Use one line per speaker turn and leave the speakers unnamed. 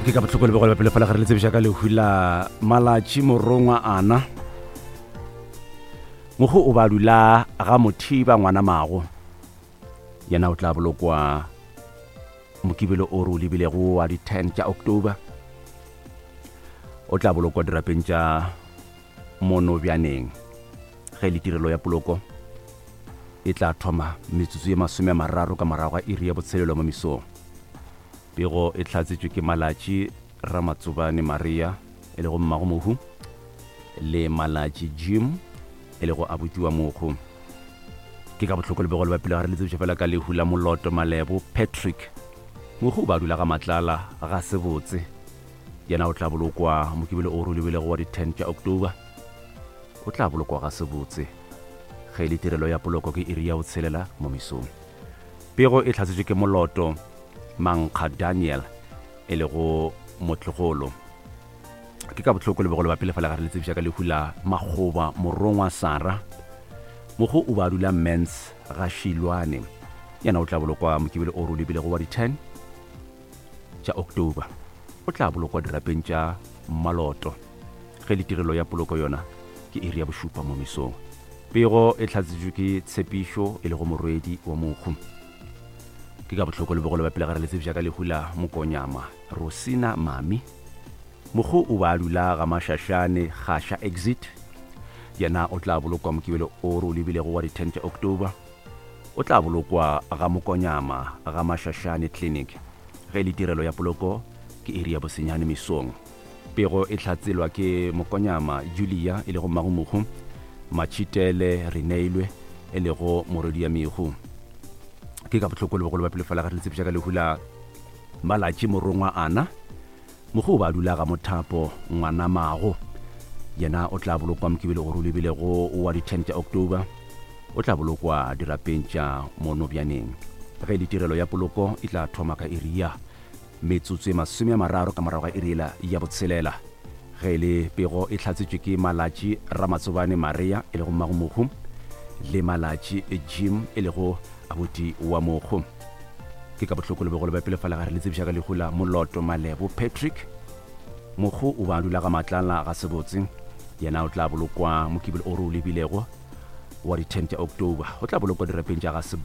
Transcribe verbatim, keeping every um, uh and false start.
ke ka botlhoko le bogole ba pele fela gare le tsebisa ka lehula malatši morongwa ana mogo o ba dula ga mothiba ngwana mago yena o tla bolokwa mokibelo o re o lebilego wa di ten tša october o tla bolokwa dirapeng tša monobjaneng ge le tirelo ya poloko e tla thoma metsotso ye masome a mararo ka morago ga iri ya botshelelo mo mesong pego e tlatsetswe ke malatši Ramatsobane Maria e le go mmago mohu le malatši Jim e le go abutiwa mogo ke ka botlhoko le begole ba pele gare le tsebisa fela ka lehu la Moloto Malebo Patrick mogo ba dula ga matlala ga sebotse yena o tla bolokwa mokibelo o re lebile go wa di ten tša october o tla bolokwa ga sebotse ge le tirelo ya poloko ke iri ya botshelela mo mesong pego e tlatsetswe ke Moloto Mankga Daniel e le go motlogolo ke ka botlhoko le begole ba pele fela gare le tsebisa ka lehu la Makgoba Morongwa Sara mogo o ba dula Mens ga Shilwane yena o tla bolokwa mokibelo o re lebile go wa di ten tša october o tla bolokwa dirapeng tša Maloto ge le tirelo ya poloko yona ke iri ya bošupa mo mesong pego e tlatsetswe ke Tshepišo e le go morwedi wa mohu ke ka botlhoko le bogole ba pele gare le tsebisa ka lehu la Mokonyama Rosina Mami mogo o ba dula ga Mašašane Gasha Exit yena o tla bolokwa mokibelo o re o lebilego wa di ten tša october o tla bolokwa ga Mokonyama ga Mašašane Clinic ge le tirelo ya poloko ke iri ya bosenyane mesong pego e tlatselwa ke Mokonyama Julia e le go mmago mogo Machitele Reneilwe e le go morodi ya mego ke ka botlhoko le bogole ba pele fela gare le tsebisa ka lehu la Malatši Morongwa ana mogo o ba dula ga Mothapo ngwana mago yena o tla bolokwa mokibelo o re o lebilego wa di ten tša october o tla bolokwa dirapeng tša monobjaneng ge le tirelo ya poloko e tla thoma ka iri ya metsotso e masome a mararo ka morago ga iri ya botshelela ge le pego e tlatsetswe ke Malatši Ramatsobane Maria e le go mmago mogo le Malatši Jim e le go abuti wa mogo ke ka botlhoko le begole ba pele fela gare le tsebisa ka lehu la Moloto Malebo Patrick mogo o ba dula ga matlala ga sebotse yena o tla bolokwa mokibelo o re o lebilego wa di ten tša october o tla bolokwa dirapeng tša ga